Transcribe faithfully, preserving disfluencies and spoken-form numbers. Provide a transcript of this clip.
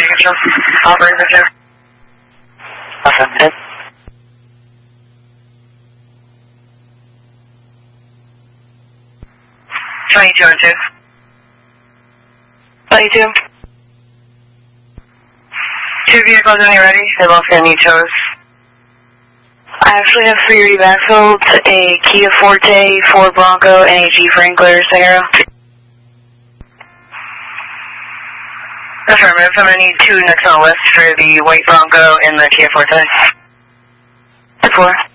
control. Operator two. Awesome. Good. twenty-two oh two. twenty-two. Two vehicles when you're ready. They're both going to need tows. I actually have three backfilled, a Kia Forte, Ford Bronco, and a Jeep Wrangler Sahara. Affirmative. I'm going to need two next on the list for the white Bronco and the Kia Forte. four.